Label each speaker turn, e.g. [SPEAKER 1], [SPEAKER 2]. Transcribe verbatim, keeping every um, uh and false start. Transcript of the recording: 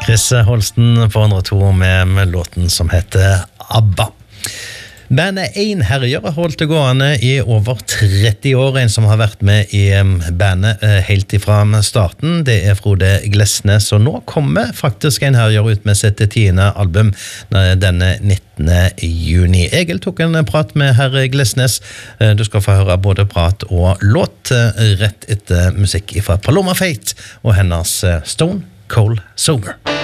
[SPEAKER 1] Chris Holsten på hundre og to med, med låten som heter ABBA. Bandet Einherjer har holdt det gående i over tretti år, en som har vært med i bandet helt ifra starten. Det er Frode Glesnes, og nå kommer faktisk Einherjer ut med sitt tiende album denne nittende juni. Egil tok en prat med herr Glesnes. Du skal få høre både prat og låt rett etter musikk fra Paloma Faith og hennes Stone Cold Sober.